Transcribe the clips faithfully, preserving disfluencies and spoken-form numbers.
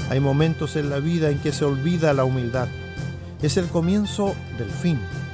Hay momentos en la vida en que se olvida la humildad. Es el comienzo del fin.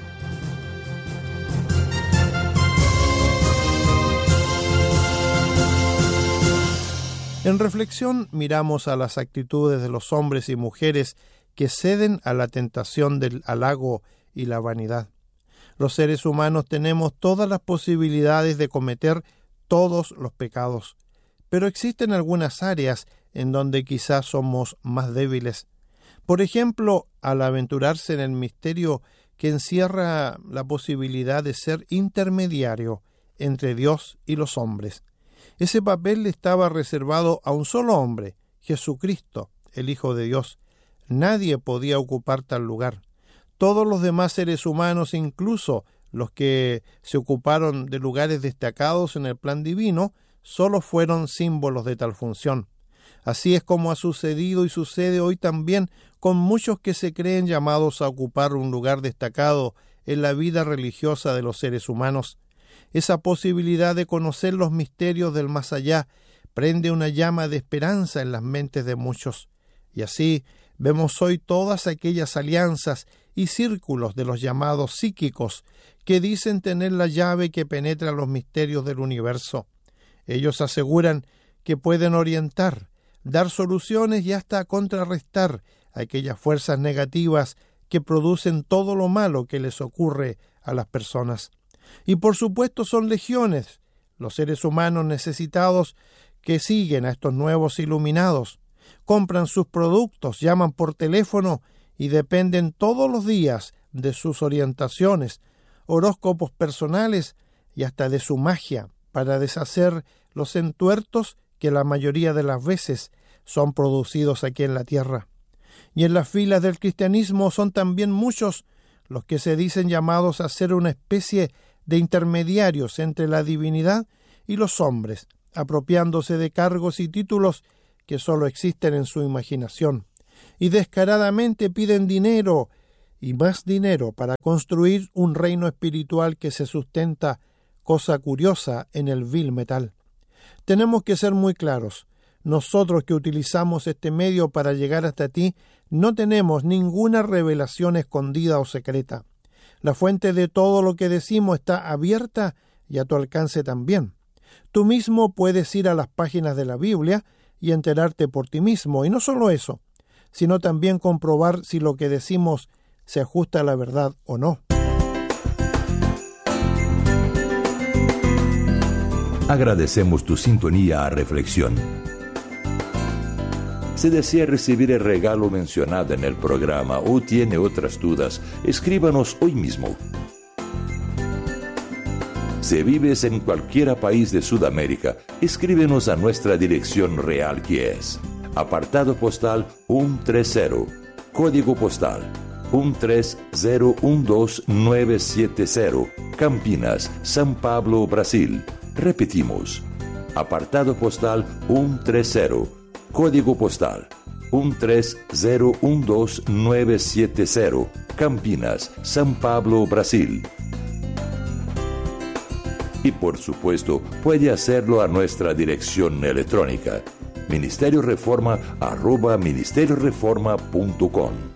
En reflexión miramos a las actitudes de los hombres y mujeres que ceden a la tentación del halago y la vanidad. Los seres humanos tenemos todas las posibilidades de cometer todos los pecados, pero existen algunas áreas en donde quizás somos más débiles. Por ejemplo, al aventurarse en el misterio que encierra la posibilidad de ser intermediario entre Dios y los hombres. Ese papel le estaba reservado a un solo hombre, Jesucristo, el Hijo de Dios. Nadie podía ocupar tal lugar. Todos los demás seres humanos, incluso los que se ocuparon de lugares destacados en el plan divino, solo fueron símbolos de tal función. Así es como ha sucedido y sucede hoy también con muchos que se creen llamados a ocupar un lugar destacado en la vida religiosa de los seres humanos. Esa posibilidad de conocer los misterios del más allá prende una llama de esperanza en las mentes de muchos. Y así vemos hoy todas aquellas alianzas y círculos de los llamados psíquicos que dicen tener la llave que penetra los misterios del universo. Ellos aseguran que pueden orientar, dar soluciones y hasta contrarrestar aquellas fuerzas negativas que producen todo lo malo que les ocurre a las personas. Y por supuesto son legiones los seres humanos necesitados que siguen a estos nuevos iluminados, compran sus productos, llaman por teléfono y dependen todos los días de sus orientaciones, horóscopos personales y hasta de su magia para deshacer los entuertos que la mayoría de las veces son producidos aquí en la tierra. Y en las filas del cristianismo son también muchos los que se dicen llamados a ser una especie de intermediarios entre la divinidad y los hombres, apropiándose de cargos y títulos que solo existen en su imaginación, y descaradamente piden dinero y más dinero para construir un reino espiritual que se sustenta, cosa curiosa, en el vil metal. Tenemos que ser muy claros. Nosotros que utilizamos este medio para llegar hasta ti, no tenemos ninguna revelación escondida o secreta. La fuente de todo lo que decimos está abierta y a tu alcance también. Tú mismo puedes ir a las páginas de la Biblia y enterarte por ti mismo. Y no solo eso, sino también comprobar si lo que decimos se ajusta a la verdad o no. Agradecemos tu sintonía a Reflexión. Si desea recibir el regalo mencionado en el programa o tiene otras dudas, escríbanos hoy mismo. Si vives en cualquier país de Sudamérica, escríbenos a nuestra dirección real, que es apartado postal ciento treinta, código postal uno tres cero uno dos nueve siete cero, Campinas, São Paulo, Brasil. Repetimos, apartado postal ciento treinta, código postal uno tres cero uno dos nueve siete cero, Campinas, São Paulo, Brasil. Y por supuesto, puede hacerlo a nuestra dirección electrónica, ministerio reforma arroba ministerio reforma punto com.